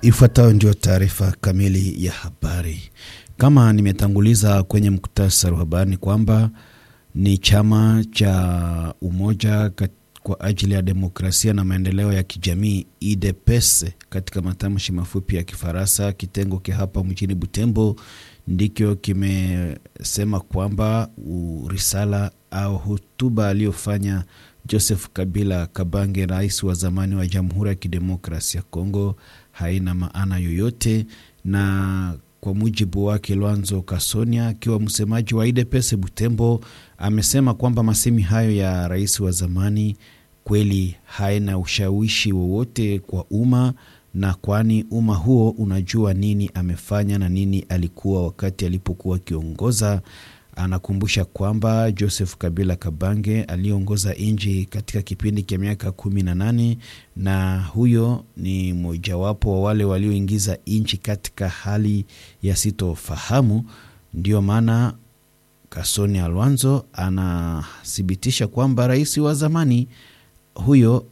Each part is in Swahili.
Ifuatayo ndio taarifa kamili ya habari. Kama nimetanguliza kwenye muktasari wa habari kwamba ni chama cha umoja kwa ajili ya demokrasia na maendeleo ya kijamii UDPS katika matamshi mafupi ya Kifaransa, kitengo kia hapa mjini Butembo ndikyo kimesema kwamba risala au hotuba aliyofanya Joseph Kabila Kabange, rais wa zamani wa Jamhuri ya Kidemokrasia ya Kongo, haina maana yoyote. Na kwa mujibu wake Lwanzo Kasonia, akiwa msemaji wa UDPS Butembo, amesema kwamba masemi hayo ya rais wa zamani kweli haina ushawishi wowote kwa umma, na kwani umma huo unajua nini amefanya na nini alikuwa wakati alipokuwa kiongoza. Anakumbusha kwamba Joseph Kabila Kabange aliongoza nchi katika kipindi cha miaka 18 na huyo ni mojawapo wa wale walioingiza nchi katika hali ya sitofahamu. Ndio maana Kasoni Alwanzo anathibitisha kwamba rais wa zamani huyo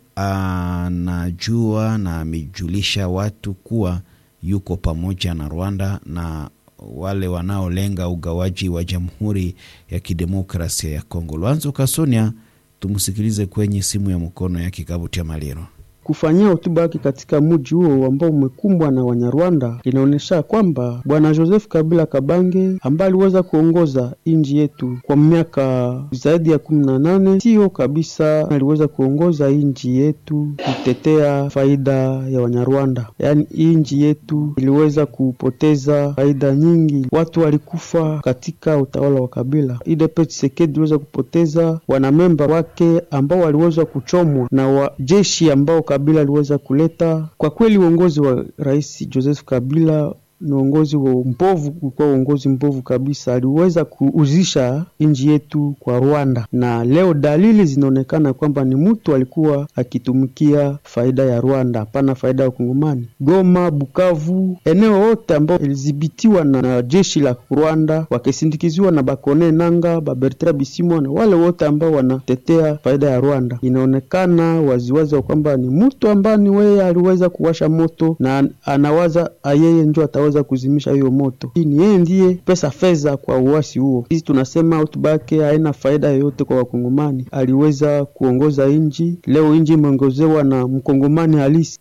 anajua na amejulisha watu kuwa yuko pamoja na Rwanda na wale wanaolenga ugawaji wa Jamhuri ya Kidemokrasia ya Kongo. Lwanzo Kasonia, tumusikilize kwenye simu ya mkono ya Kikabuti ya Maliro. Kufanyia hotuba yake katika mji huo ambao umekumbwa na Wanyarwanda inaonyesha kwamba bwana Joseph Kabila Kabange ambaye aliweza kuongoza nchi yetu kwa miaka zaidi ya 18 sio kabisa aliweza kuongoza nchi yetu kutetea faida ya Wanyarwanda. Yaani nchi yetu iliweza kupoteza faida nyingi, watu walikufa katika utawala wa Kabila. UDPS Tshisekedi iliweza kupoteza wanamemba wake ambao waliweza kuchomwa na jeshi ambao Kabila aliweza kuleta. Kwa kweli uongozi wa Rais Joseph Kabila ni uongozi wa mbovu, kwa uongozi mbovu kabisa. Aliweza kuuzisha nchi yetu kwa Rwanda, na leo dalili zinaonekana kwamba ni mtu alikuwa akitumikia faida ya Rwanda, hapana faida ya Kongomani. Goma, Bukavu, eneo wote ambao ilidhibitiwa na jeshi la Rwanda wakisindikiziwa na Bakone Nanga, Bertrand Bisimwa na wale wote ambao wanatetea faida ya Rwanda, inaonekana waziwazi kwamba ni mtu ambaye ni wewe aliweza kuwasha moto na anawaza yeye ndio ataweza kuzimisha hiyo moto. Hii ni yeye ndiye pesa fedha kwa uasi huo. Sisi tunasema hotuba yake haina faida yoyote kwa Wakongomani. Aliweza kuongoza nchi, leo nchi imeongozewa na mkongomani halisi.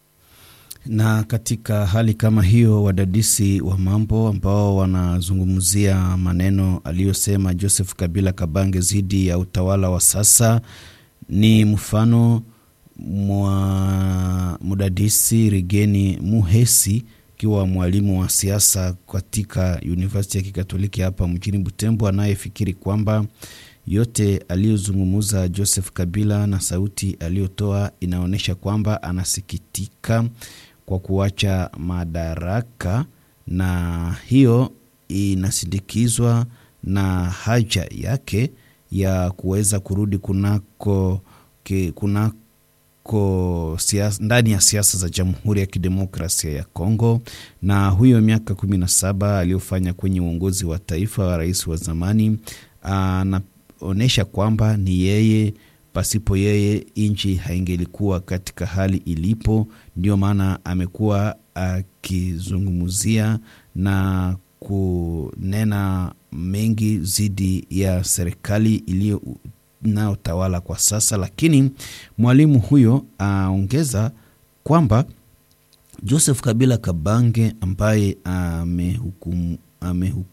Na katika hali kama hiyo, wadadisi wa mambo ambao wanazungumzia maneno aliyosema Joseph Kabila Kabange zidi ya utawala wa sasa ni mfano mwa mudadisi Rigeni Muhesi, kiwa mwalimu wa siasa katika University ya Kikatoliki hapa mjini Butembo, anayefikiri kwamba yote aliyozungumza Joseph Kabila na sauti aliyotoa inaonyesha kwamba anasikitika kwa kuacha madaraka, na hiyo inasindikizwa na haja yake ya kuweza kurudi kunako ndani ya siasa za Jamhuri ya Kidemokrasia ya Kongo. Na huyo miaka 17 aliyofanya kwenye uongozi wa taifa wa rais wa zamani, anaonesha kwamba ni yeye, pasipo yeye nchi haingelikuwa katika hali ilipo. Ndio maana amekuwa akizungumzia na kunena mengi zidi ya serikali iliyo na utawala kwa sasa. Lakini mwalimu huyo aongeza kwamba Joseph Kabila Kabange ambaye amehukumu